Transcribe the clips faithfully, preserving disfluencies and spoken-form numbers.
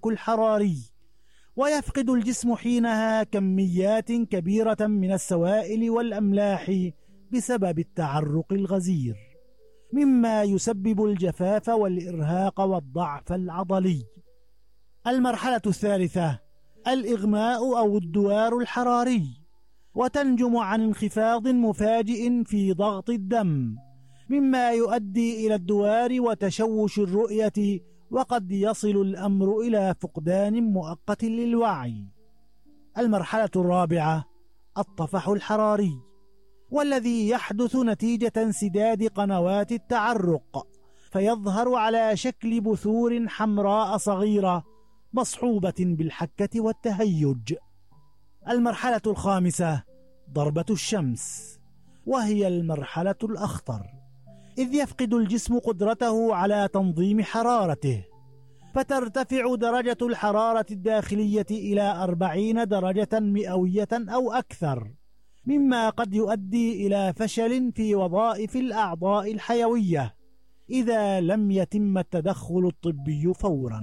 الاحتكاك الحراري، ويفقد الجسم حينها كميات كبيرة من السوائل والأملاح بسبب التعرق الغزير، مما يسبب الجفاف والإرهاق والضعف العضلي. المرحلة الثالثة الإغماء أو الدوار الحراري، وتنجم عن انخفاض مفاجئ في ضغط الدم، مما يؤدي إلى الدوار وتشوش الرؤية، وقد يصل الأمر إلى فقدان مؤقت للوعي. المرحلة الرابعة الطفح الحراري، والذي يحدث نتيجة انسداد قنوات التعرق، فيظهر على شكل بثور حمراء صغيرة مصحوبة بالحكة والتهيج. المرحلة الخامسة ضربة الشمس، وهي المرحلة الأخطر، إذ يفقد الجسم قدرته على تنظيم حرارته، فترتفع درجة الحرارة الداخلية إلى أربعين درجة مئوية أو أكثر، مما قد يؤدي إلى فشل في وظائف الأعضاء الحيوية إذا لم يتم التدخل الطبي فورا.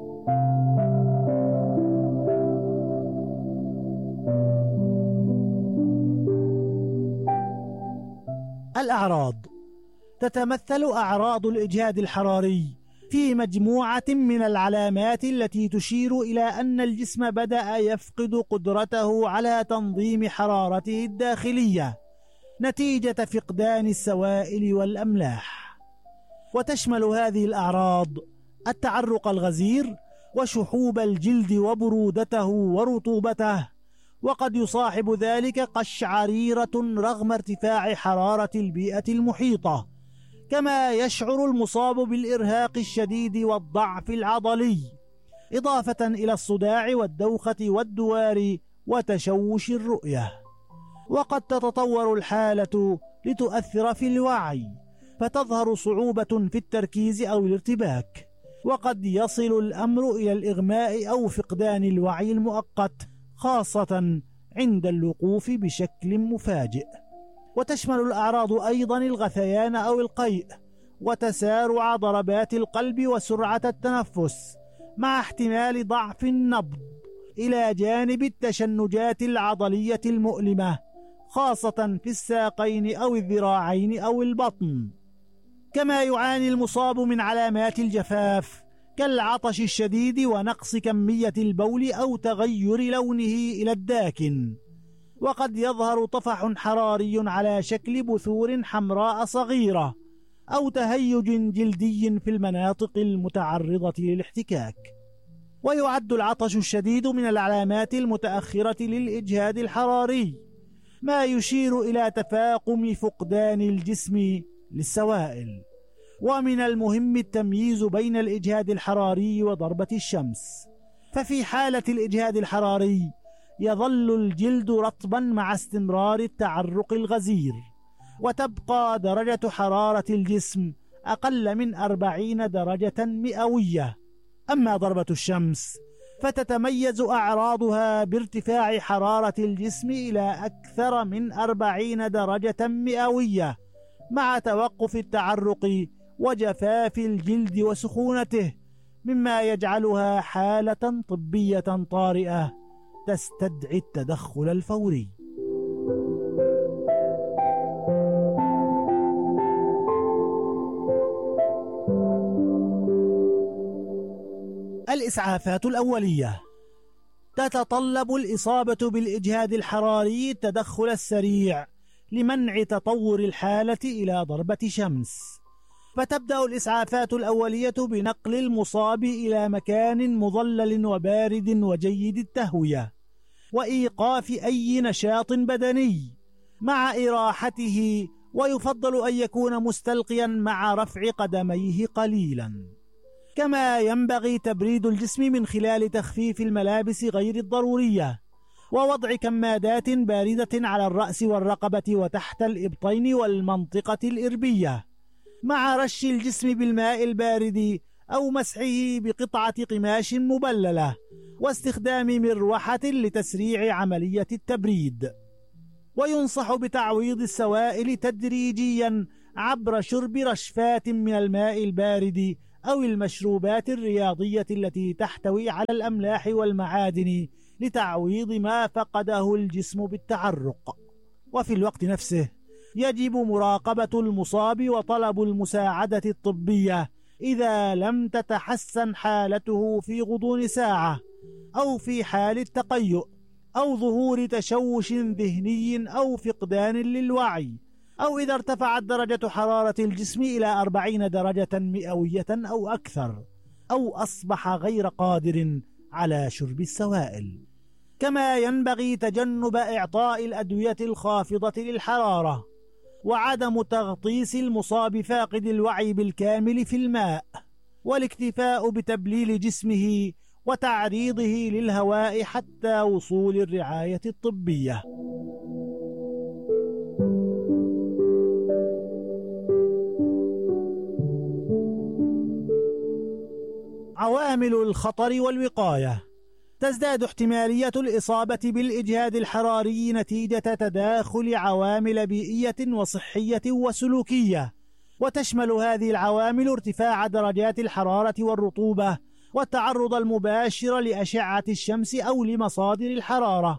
الأعراض: تتمثل أعراض الإجهاد الحراري في مجموعة من العلامات التي تشير إلى أن الجسم بدأ يفقد قدرته على تنظيم حرارته الداخلية نتيجة فقدان السوائل والأملاح. وتشمل هذه الأعراض التعرق الغزير، وشحوب الجلد وبرودته ورطوبته، وقد يصاحب ذلك قشعريرة رغم ارتفاع حرارة البيئة المحيطة، كما يشعر المصاب بالإرهاق الشديد والضعف العضلي، إضافة إلى الصداع والدوخة والدوار وتشوش الرؤية. وقد تتطور الحالة لتؤثر في الوعي، فتظهر صعوبة في التركيز أو الارتباك، وقد يصل الأمر إلى الإغماء أو فقدان الوعي المؤقت، خاصة عند الوقوف بشكل مفاجئ. وتشمل الأعراض أيضا الغثيان أو القيء، وتسارع ضربات القلب وسرعة التنفس، مع احتمال ضعف النبض، إلى جانب التشنجات العضلية المؤلمة، خاصة في الساقين أو الذراعين أو البطن. كما يعاني المصاب من علامات الجفاف كالعطش الشديد ونقص كمية البول أو تغير لونه إلى الداكن. وقد يظهر طفح حراري على شكل بثور حمراء صغيرة أو تهيج جلدي في المناطق المتعرضة للاحتكاك. ويعد العطش الشديد من العلامات المتأخرة للإجهاد الحراري، ما يشير إلى تفاقم فقدان الجسم للسوائل. ومن المهم التمييز بين الإجهاد الحراري وضربة الشمس، ففي حالة الإجهاد الحراري يظل الجلد رطبا مع استمرار التعرق الغزير، وتبقى درجة حرارة الجسم أقل من أربعين درجة مئوية. أما ضربة الشمس فتتميز أعراضها بارتفاع حرارة الجسم إلى أكثر من أربعين درجة مئوية، مع توقف التعرق وجفاف الجلد وسخونته، مما يجعلها حالة طبية طارئة تستدعي التدخل الفوري. الإسعافات الأولية: تتطلب الإصابة بالإجهاد الحراري التدخل السريع لمنع تطور الحالة إلى ضربة شمس، فتبدأ الإسعافات الأولية بنقل المصاب إلى مكان مظلل وبارد وجيد التهوية، وإيقاف أي نشاط بدني مع إراحته، ويفضل أن يكون مستلقيا مع رفع قدميه قليلا. كما ينبغي تبريد الجسم من خلال تخفيف الملابس غير الضرورية، ووضع كمادات باردة على الرأس والرقبة وتحت الإبطين والمنطقة الإربية، مع رش الجسم بالماء البارد أو مسحه بقطعة قماش مبللة، واستخدام مروحة لتسريع عملية التبريد. وينصح بتعويض السوائل تدريجيا عبر شرب رشفات من الماء البارد أو المشروبات الرياضية التي تحتوي على الأملاح والمعادن لتعويض ما فقده الجسم بالتعرق. وفي الوقت نفسه يجب مراقبة المصاب وطلب المساعدة الطبية إذا لم تتحسن حالته في غضون ساعة، أو في حال التقيؤ، أو ظهور تشوش ذهني أو فقدان للوعي، أو إذا ارتفعت درجة حرارة الجسم إلى أربعين درجة مئوية أو أكثر، أو أصبح غير قادر على شرب السوائل. كما ينبغي تجنب إعطاء الأدوية الخافضة للحرارة، وعدم تغطيس المصاب فاقد الوعي بالكامل في الماء، والاكتفاء بتبليل جسمه وتعريضه للهواء حتى وصول الرعاية الطبية. عوامل الخطر والوقاية: تزداد احتمالية الإصابة بالإجهاد الحراري نتيجة تداخل عوامل بيئية وصحية وسلوكية، وتشمل هذه العوامل ارتفاع درجات الحرارة والرطوبة، والتعرض المباشر لأشعة الشمس أو لمصادر الحرارة،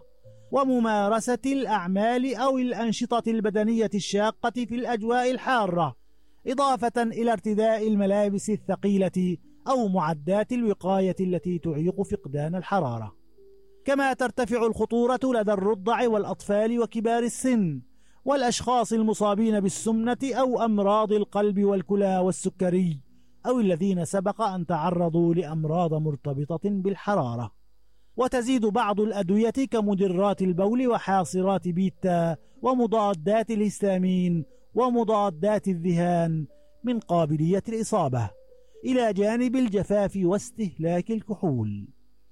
وممارسة الأعمال أو الأنشطة البدنية الشاقة في الأجواء الحارة، إضافة إلى ارتداء الملابس الثقيلة أو معدات الوقاية التي تعيق فقدان الحرارة. كما ترتفع الخطورة لدى الرضع والأطفال وكبار السن، والأشخاص المصابين بالسمنة أو أمراض القلب والكلى والسكري، أو الذين سبق أن تعرضوا لأمراض مرتبطة بالحرارة. وتزيد بعض الأدوية كمدرات البول وحاصرات بيتا ومضادات الهستامين ومضادات الذهان من قابلية الإصابة، إلى جانب الجفاف واستهلاك الكحول.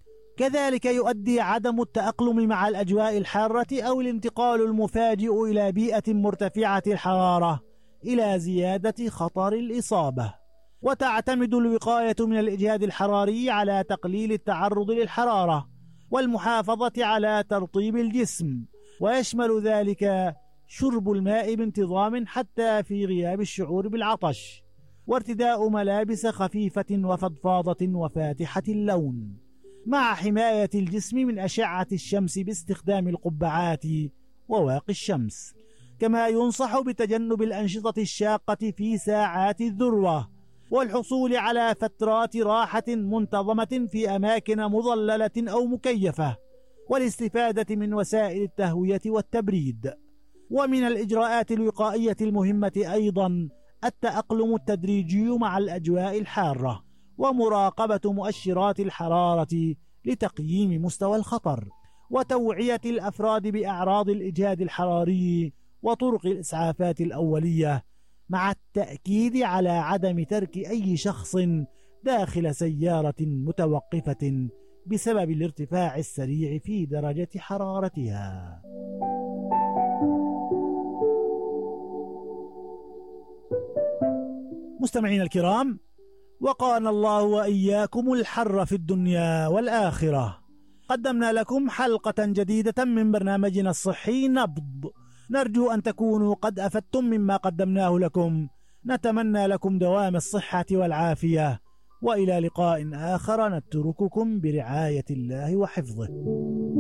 كذلك يؤدي عدم التأقلم مع الأجواء الحارة أو الانتقال المفاجئ إلى بيئة مرتفعة الحرارة إلى زيادة خطر الإصابة. وتعتمد الوقاية من الإجهاد الحراري على تقليل التعرض للحرارة والمحافظة على ترطيب الجسم، ويشمل ذلك شرب الماء بانتظام حتى في غياب الشعور بالعطش، وارتداء ملابس خفيفة وفضفاضة وفاتحة اللون، مع حماية الجسم من أشعة الشمس باستخدام القبعات وواقي الشمس. كما ينصح بتجنب الأنشطة الشاقة في ساعات الذروة، والحصول على فترات راحة منتظمة في أماكن مظللة أو مكيفة، والاستفادة من وسائل التهوية والتبريد. ومن الإجراءات الوقائية المهمة أيضا التأقلم التدريجي مع الأجواء الحارة، ومراقبة مؤشرات الحرارة لتقييم مستوى الخطر، وتوعية الأفراد بأعراض الإجهاد الحراري وطرق الإسعافات الأولية، مع التأكيد على عدم ترك أي شخص داخل سيارة متوقفة بسبب الارتفاع السريع في درجة حرارتها. مستمعين الكرام، وقانا الله وإياكم الحر في الدنيا والآخرة. قدمنا لكم حلقة جديدة من برنامجنا الصحي نبض، نرجو أن تكونوا قد أفدتم مما قدمناه لكم. نتمنى لكم دوام الصحة والعافية، وإلى لقاء آخر نترككم برعاية الله وحفظه.